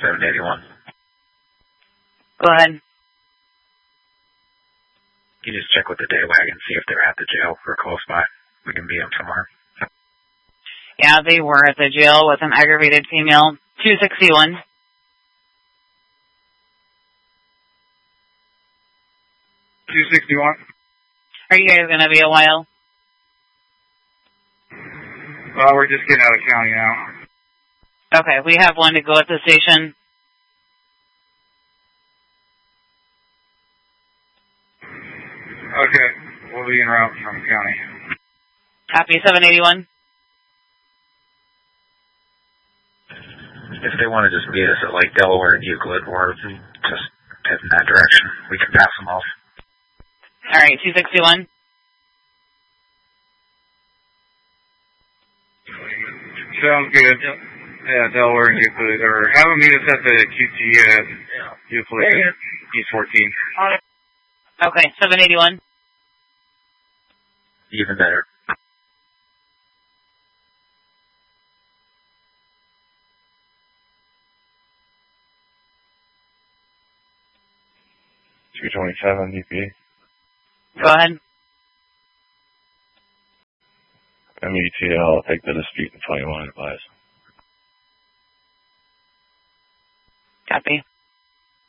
781. Go ahead. You just check with the day wagon, see if they're at the jail or close by. We can meet them somewhere. Yeah, they were at the jail with an aggravated female. 261. Are you guys going to be a while? Well, we're just getting out of county now. Okay, we have one to go at the station. Okay, we'll be en route from the county. Copy, 781. If they want to just meet us at Lake Delaware and Euclid, or just head in that direction, we can pass them off. All right, 261. Sounds good. Yeah, Delaware and Euclid, or have them meet us at the QT at Euclid, East 14. Okay, 781. Even better. $227 DP. Go ahead. METL, I'll take the dispute until you want to advise. Copy.